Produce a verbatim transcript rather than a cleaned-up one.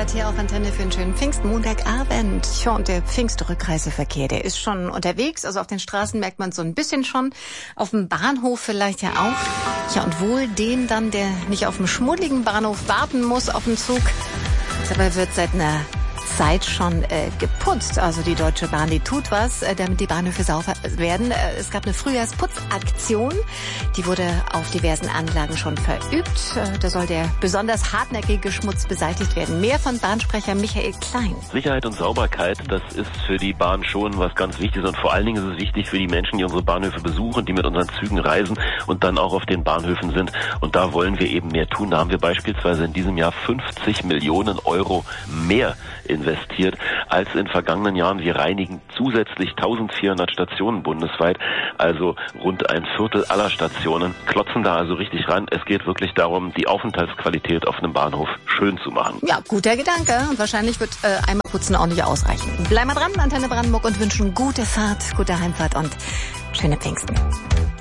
Heinrich hier auf Antenne für einen schönen Pfingstmontagabend. Ja, und der Pfingstrückreiseverkehr, der ist schon unterwegs. Also auf den Straßen merkt man es so ein bisschen schon. Auf dem Bahnhof vielleicht ja auch. Ja, und wohl den dann, der nicht auf dem schmuddeligen Bahnhof warten muss auf den Zug. Dabei wird seit einer Zeit schon äh, geputzt. Also die Deutsche Bahn, die tut was, äh, damit die Bahnhöfe sauber werden. Äh, es gab eine Frühjahrsputzaktion, die wurde auf diversen Anlagen schon verübt. Äh, da soll der besonders hartnäckige Schmutz beseitigt werden. Mehr von Bahnsprecher Michael Klein. Sicherheit und Sauberkeit, das ist für die Bahn schon was ganz Wichtiges und vor allen Dingen ist es wichtig für die Menschen, die unsere Bahnhöfe besuchen, die mit unseren Zügen reisen und dann auch auf den Bahnhöfen sind. Und da wollen wir eben mehr tun. Da haben wir beispielsweise in diesem Jahr fünfzig Millionen Euro mehr investiert als in vergangenen Jahren. Wir reinigen zusätzlich eintausendvierhundert Stationen bundesweit, also rund ein Viertel aller Stationen, klotzen da also richtig ran. Es geht wirklich darum, die Aufenthaltsqualität auf einem Bahnhof schön zu machen. Ja, guter Gedanke. Und wahrscheinlich wird äh, einmal putzen auch nicht ausreichen. Bleiben wir dran, Antenne Brandenburg, und wünschen gute Fahrt, gute Heimfahrt und schöne Pfingsten.